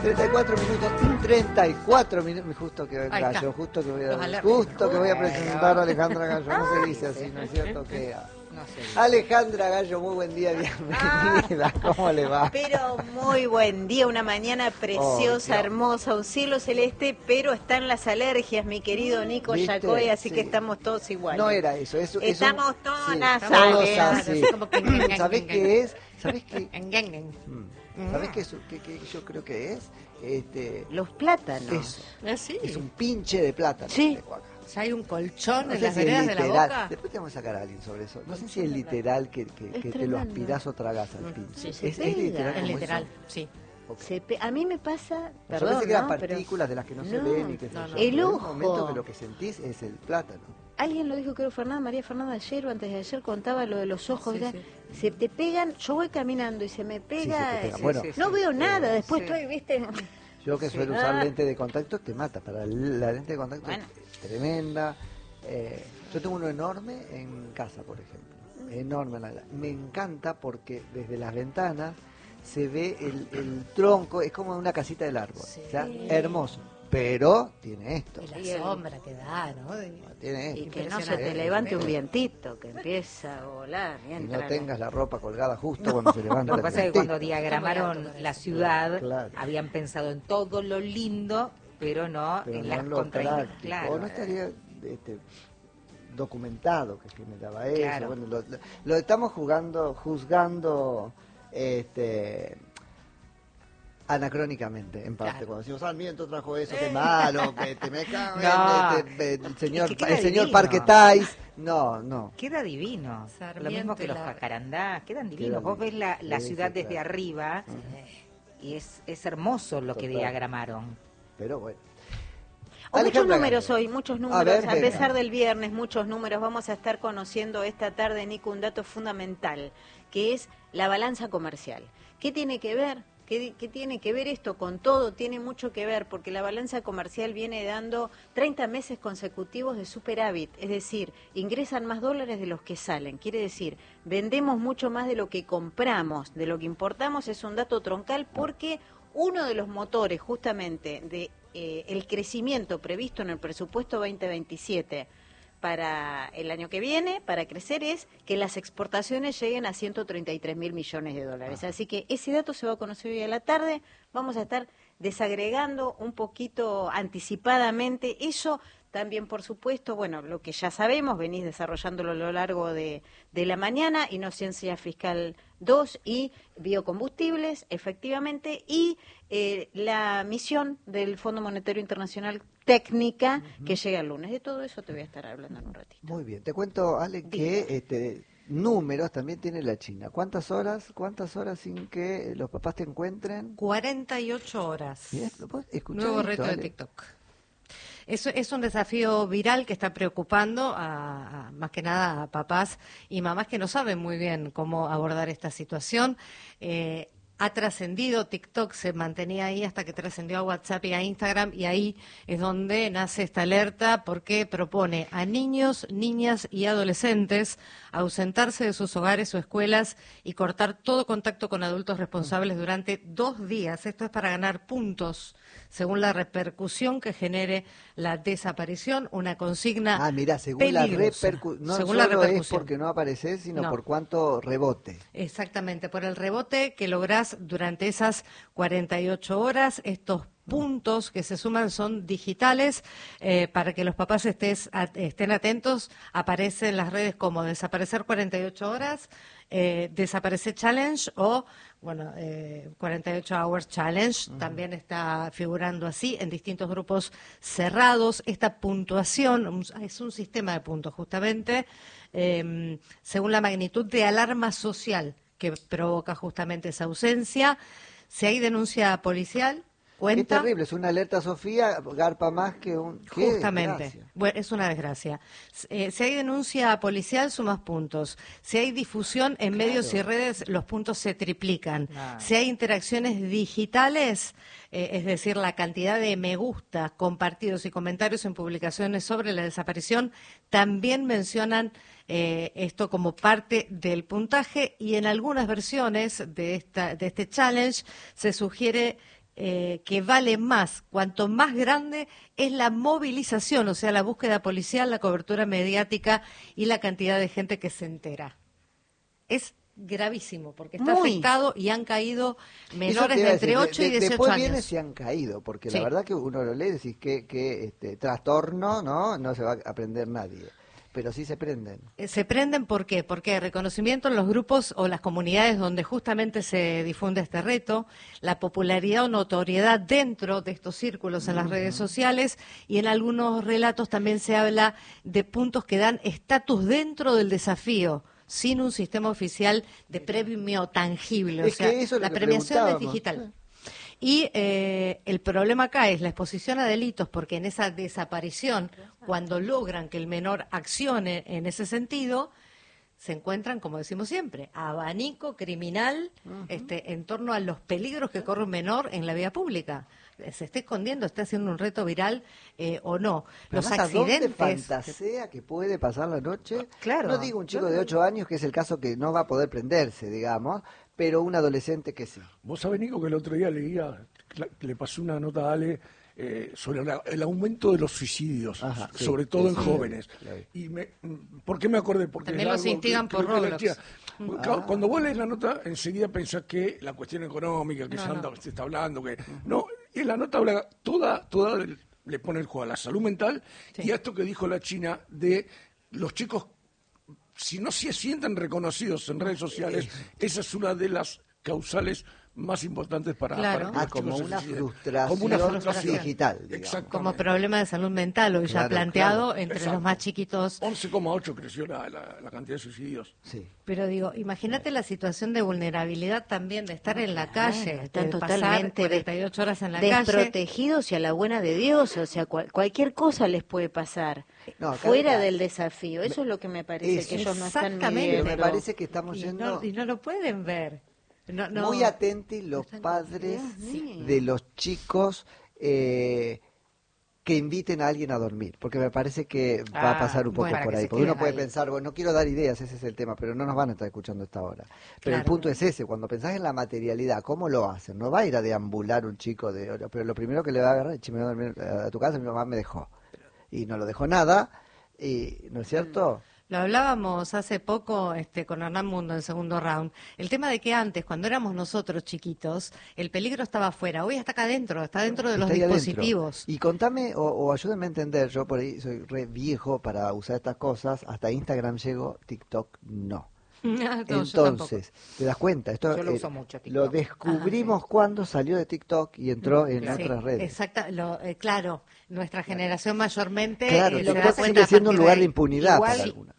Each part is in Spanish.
34 minutos, 34 minutos, justo que Gallo, justo que voy a presentar a Alejandra Gallo, no se dice así, ¿no es cierto? Que Alejandra Gallo, muy buen día, bienvenida, ¿cómo le va? Pero muy buen día, una mañana preciosa, hermosa, un cielo celeste, pero están las alergias, mi querido Nico Yacoy, así que estamos todos iguales. No era eso, estamos todos nasales. así. ¿Sabés qué es? ¿Sabés qué? ¿Sabés qué yo creo que es? Los plátanos. Eso. Es un pinche de plátano. Sí. ¿Ya hay un colchón No en sé las si es veredas de la literal. boca? Después te vamos a sacar a alguien sobre eso. No sé si es literal que te lo aspirás o tragás al pinche. Sí, ¿Es literal? Es literal, eso? sí. Okay. A mí me pasa, Yo perdón, pensé que eran ¿no? partículas de las que no se ven y que se El en un ojo. momento que lo que sentís es el plátano. Alguien lo dijo, creo, María Fernanda ayer o antes de ayer contaba lo de los ojos. Sí, sí. Se te pegan, yo voy caminando y se me pega, Sí, se te pega. Bueno, no veo nada, después estoy, viste. Yo que suelo usar lente de contacto, te mata. Para la lente de contacto es tremenda. Yo tengo uno enorme en casa, por ejemplo. Enorme. Me encanta porque desde las ventanas se ve el tronco, es como una casita del árbol. O sea, hermoso. Pero tiene esto. Y la sombra que da, ¿no? Tiene esto. Y que no se te levante un vientito, que empieza a volar. Y no tengas la ropa colgada justo cuando se levanta. Lo que pasa es que cuando diagramaron la ciudad, claro, habían pensado en todo lo lindo, pero no en las contradicciones. Claro. O no estaría documentado que generaba eso. Claro. Bueno, lo estamos juzgando anacrónicamente, en parte. Claro. Cuando decimos, Sarmiento trajo eso, qué malo, que te me cago, No. el señor, Es que queda el señor divino. Parquetais. No. Queda divino. Sarmiento Lo mismo que y los jacarandás, quedan divinos. Vos ves la ciudad desde arriba y es hermoso lo que diagramaron. Pero bueno. Muchos números hoy, muchos números, a pesar venga. del viernes, muchos números. Vamos a estar conociendo esta tarde, Nico, un dato fundamental, que es la balanza comercial. ¿Qué tiene que ver? ¿Qué tiene que ver esto con todo? Tiene mucho que ver porque la balanza comercial viene dando 30 meses consecutivos de superávit, es decir, ingresan más dólares de los que salen. Quiere decir, vendemos mucho más de lo que compramos, de lo que importamos. Es un dato troncal porque uno de los motores justamente de el crecimiento previsto en el presupuesto 2027 para el año que viene, para crecer, es que las exportaciones lleguen a 133.000 millones de dólares. Así que ese dato se va a conocer hoy a la tarde. Vamos a estar desagregando un poquito anticipadamente eso. También, por supuesto, bueno, lo que ya sabemos, venís desarrollándolo a lo largo de la mañana, Inocencia Fiscal 2 y biocombustibles, efectivamente, y la misión del Fondo Monetario Internacional técnica que llega el lunes. De todo eso te voy a estar hablando en un ratito. Muy bien, te cuento, Ale, que números también tiene la China. ¿Cuántas horas sin que los papás te encuentren? 48 horas. Bien, Nuevo reto de TikTok. Es un desafío viral que está preocupando a más que nada a papás y mamás que no saben muy bien cómo abordar esta situación. Ha trascendido, TikTok se mantenía ahí hasta que trascendió a WhatsApp y a Instagram, y ahí es donde nace esta alerta porque propone a niños, niñas y adolescentes ausentarse de sus hogares o escuelas y cortar todo contacto con adultos responsables durante 2 días. Esto es para ganar puntos según la repercusión que genere la desaparición, una consigna según la repercusión, no según solo la repercusión. es porque no apareces, sino No. por cuánto rebote. Exactamente, por el rebote que lográs durante esas 48 horas. Estos puntos que se suman son digitales. Para que los papás estén atentos, aparece en las redes como desaparecer 48 horas, desaparecer challenge o 48 hours challenge. También está figurando así en distintos grupos cerrados. Esta puntuación es un sistema de puntos justamente según la magnitud de alarma social que provoca justamente esa ausencia. Si hay denuncia policial, cuenta. Qué terrible, es una alerta, Sofía, garpa más que un... Justamente, bueno, es una desgracia. Si hay denuncia policial, sumas puntos. Si hay difusión en medios y redes, los puntos se triplican. Si hay interacciones digitales, es decir, la cantidad de me gusta, compartidos y comentarios en publicaciones sobre la desaparición, también mencionan esto como parte del puntaje, y en algunas versiones de este challenge se sugiere que vale más, cuanto más grande es la movilización, o sea, la búsqueda policial, la cobertura mediática y la cantidad de gente que se entera. Es gravísimo, porque está afectado y han caído menores de entre 8 y 18 después años. Después viene si han caído, porque sí. La verdad que uno lo lee y decís que trastorno, no se va a aprender nadie. Pero sí se prenden. ¿Se prenden por qué? Porque hay reconocimiento en los grupos o las comunidades donde justamente se difunde este reto, la popularidad o notoriedad dentro de estos círculos en las redes sociales, y en algunos relatos también se habla de puntos que dan estatus dentro del desafío, sin un sistema oficial de premio tangible. Es que eso es la lo que premiación es preguntábamos. digital. Y el problema acá es la exposición a delitos, porque en esa desaparición, cuando logran que el menor accione en ese sentido, se encuentran, como decimos siempre, abanico criminal en torno a los peligros que corre un menor en la vía pública. Se está escondiendo, está haciendo un reto viral o no. Pero Los además, accidentes... ¿a dónde fantasea que puede pasar la noche? Claro. No digo un chico de 8 años, que es el caso que no va a poder prenderse, digamos, pero un adolescente que sí. Vos sabés, Nico, que el otro día leía, le pasé una nota a Ale sobre el aumento de los suicidios, Ajá, sí, sobre todo en sí, jóvenes. sí. Y ¿por qué me acordé? Porque También es los algo instigan por creo que Roblox. Cuando vos lees la nota, enseguida pensás que la cuestión económica, que se está hablando, que no, y la nota habla toda le pone el juego a la salud mental y a esto que dijo la China de los chicos, si no se sienten reconocidos en redes sociales, esa es una de las causales más importantes para que los como chicos una se suiciden. frustración, Como una frustración digital, digamos. Exactamente. Como problema de salud mental, hoy ya planteado entre Exacto. los más chiquitos. 11,8 creció la cantidad de suicidios. Sí. Pero digo, imagínate la situación de vulnerabilidad también, de estar en la calle, están de pasar totalmente 48 horas en la calle. desprotegidos y a la buena de Dios, o sea, cualquier cosa les puede pasar fuera del desafío. Eso es lo que me parece que ellos no están midiendo. Me parece que estamos yendo... Y no lo pueden ver. Muy atentos los padres de los chicos que inviten a alguien a dormir, porque me parece que va a pasar un poco por ahí, porque uno puede pensar, bueno, no quiero dar ideas, ese es el tema, pero no nos van a estar escuchando a esta hora. Pero el punto es ese, cuando pensás en la materialidad, ¿cómo lo hacen? No va a ir a deambular un chico, pero lo primero que le va a agarrar es, me voy a dormir a tu casa, mi mamá me dejó, y no lo dejó nada, y ¿no es cierto? Lo hablábamos hace poco con Hernán Mundo en segundo round. El tema de que antes, cuando éramos nosotros chiquitos, el peligro estaba afuera. Hoy está acá adentro, está dentro de los dispositivos. Adentro. Y contame, o ayúdenme a entender, yo por ahí soy re viejo para usar estas cosas, hasta Instagram llego, TikTok no. Entonces, ¿te das cuenta? Esto yo lo uso mucho, TikTok. Lo descubrimos cuando salió de TikTok y entró en otras redes. Exacto, claro, nuestra generación mayormente claro, se da TikTok cuenta sigue siendo un lugar de ahí. impunidad Igual, para algunas.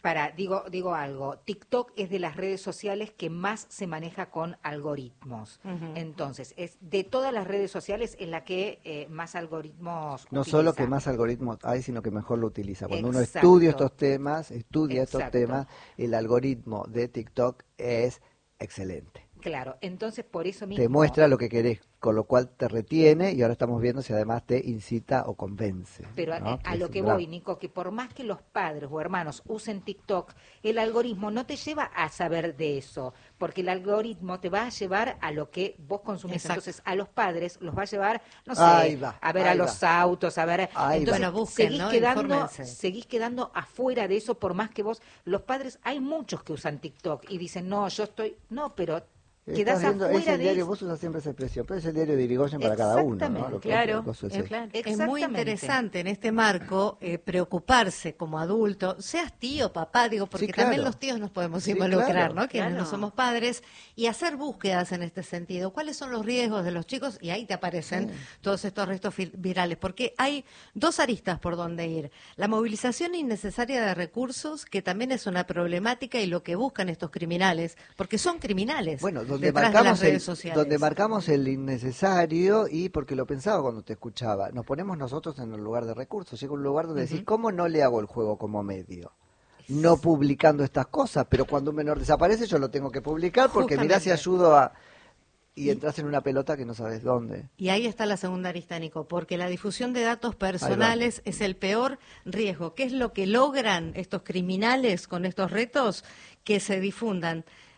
Digo algo, TikTok es de las redes sociales que más se maneja con algoritmos. Entonces, es de todas las redes sociales en la que más algoritmos No utiliza. solo que más algoritmos hay, sino que mejor lo utiliza. Cuando uno Exacto. estudia estos temas, estos Exacto. temas, el algoritmo de TikTok es excelente. Claro, entonces por eso mismo... Te muestra lo que querés, con lo cual te retiene y ahora estamos viendo si además te incita o convence. Pero ¿no? a lo que voy, Nico, que por más que los padres o hermanos usen TikTok, el algoritmo no te lleva a saber de eso, porque el algoritmo te va a llevar a lo que vos consumís. Exacto. Entonces, a los padres los va a llevar, no sé, a ver a los autos, a ver... Ahí entonces, va. Bueno, busquen, ¿no? Infórmense. seguís quedando afuera de eso, por más que vos... Los padres, hay muchos que usan TikTok y dicen, no, yo estoy... No, pero... Quedás viendo, es afuera el de diario, eso. vos usas siempre esa expresión, pero es el diario de Irigoyen para cada uno, ¿no? Lo que- Claro, lo que es ese. claro. Es muy interesante en este marco preocuparse como adulto, seas tío, papá, digo, porque Sí, claro. también los tíos nos podemos Sí, involucrar, claro, ¿no? Quienes claro. no somos padres, y hacer búsquedas en este sentido. ¿Cuáles son los riesgos de los chicos? Y ahí te aparecen todos estos restos virales, porque hay dos aristas por donde ir. La movilización innecesaria de recursos, que también es una problemática, y lo que buscan estos criminales, porque son criminales. Bueno, donde detrás de las marcamos, redes sociales. donde marcamos el innecesario, y porque lo pensaba cuando te escuchaba, nos ponemos nosotros en el lugar de recursos. Llega un lugar donde decís, ¿cómo no le hago el juego como medio? No publicando estas cosas, pero cuando un menor desaparece yo lo tengo que publicar porque mirá si Justamente. ayudo a... Y entras en una pelota que no sabes dónde. Y ahí está la segunda arista, Nico, porque la difusión de datos personales es el peor riesgo. ¿Qué es lo que logran estos criminales con estos retos? Que se difundan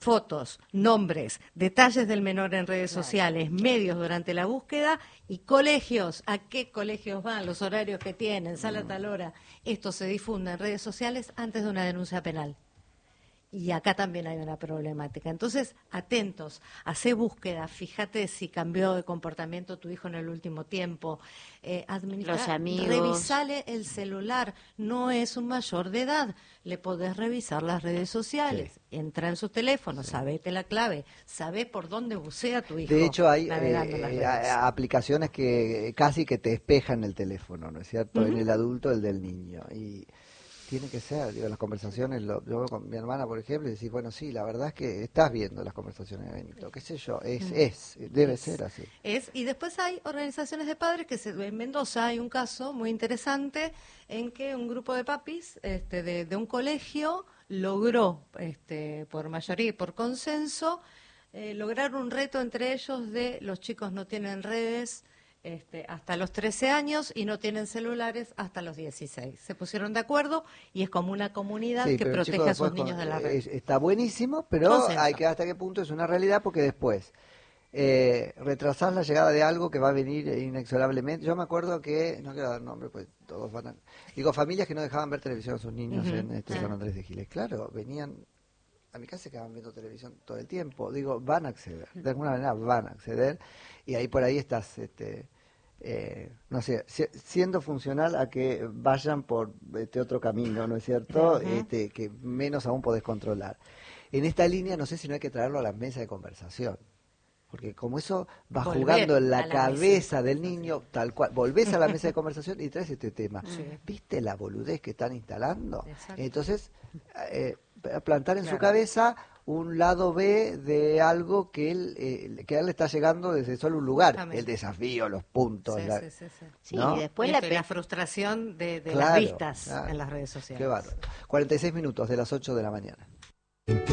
fotos, nombres, detalles del menor en redes sociales, medios durante la búsqueda y colegios. ¿A qué colegios van? Los horarios que tienen, sale a tal hora. Esto se difunde en redes sociales antes de una denuncia penal. Y acá también hay una problemática. Entonces, atentos, hacé búsqueda, fíjate si cambió de comportamiento tu hijo en el último tiempo. Los amigos. Revisale el celular, no es un mayor de edad. Le podés revisar las redes sociales, entra en su teléfono, sabete la clave, sabé por dónde bucea tu hijo. De hecho, hay navegando en las redes. aplicaciones que casi que te espejan el teléfono, ¿no es cierto? En el adulto, el del niño. Y tiene que ser, digo, las conversaciones, yo veo con mi hermana, por ejemplo, y decís, bueno, sí, la verdad es que estás viendo las conversaciones de Benito, qué sé yo, debe ser así. Y después hay organizaciones de padres, en Mendoza hay un caso muy interesante en que un grupo de papis de un colegio logró, por mayoría y por consenso, lograr un reto entre ellos de los chicos no tienen redes hasta los 13 años y no tienen celulares hasta los 16. Se pusieron de acuerdo y es como una comunidad que protege a sus niños de la red. Está buenísimo, pero Consenso. hay que ver hasta qué punto es una realidad, porque después retrasar la llegada de algo que va a venir inexorablemente. Yo me acuerdo que, no quiero dar nombre, pues todos van a... Digo, familias que no dejaban ver televisión a sus niños en San Andrés de Giles. Claro, venían... A mi casa se quedaban viendo televisión todo el tiempo. Digo, van a acceder, de alguna manera van a acceder, y ahí por ahí estás... no sé, siendo funcional a que vayan por otro camino, ¿no es cierto? Que menos aún podés controlar. En esta línea no sé si no hay que traerlo a la mesa de conversación, porque como eso va jugando en la cabeza del niño, tal cual, volvés a la mesa de conversación y traes este tema. ¿Viste la boludez que están instalando? Exacto. Entonces, plantar en su cabeza un lado B de algo que que a él le está llegando desde solo un lugar, el desafío, los puntos, Sí, ¿no? Y después la frustración de las vistas en las redes sociales. Qué bárbaro. 46 minutos de las 8 de la mañana.